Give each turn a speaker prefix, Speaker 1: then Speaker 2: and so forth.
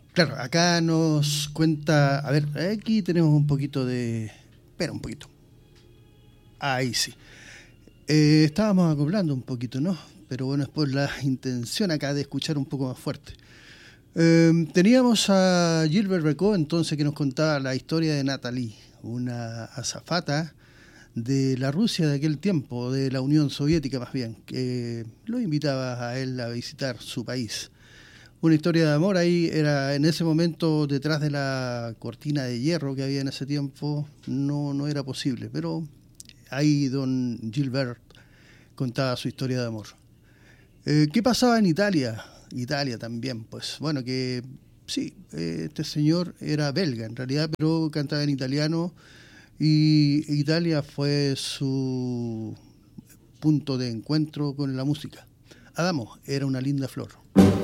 Speaker 1: Claro, acá nos cuenta, a ver, aquí tenemos un poquito de... Espera un poquito. Ahí sí. Estábamos acoplando un poquito, ¿no? Pero bueno, es por la intención acá de escuchar un poco más fuerte. Teníamos a Gilbert Bécaud entonces que nos contaba la historia de Natalie, una azafata de la Rusia de aquel tiempo, de la Unión Soviética más bien, que lo invitaba a él a visitar su país. Una historia de amor ahí, era en ese momento detrás de la cortina de hierro que había en ese tiempo, no era posible, pero ahí don Gilbert contaba su historia de amor. ¿Qué pasaba en Italia? Italia también, pues bueno, que sí, este señor era belga en realidad, pero cantaba en italiano y Italia fue su punto de encuentro con la música. Adamo era una linda flor.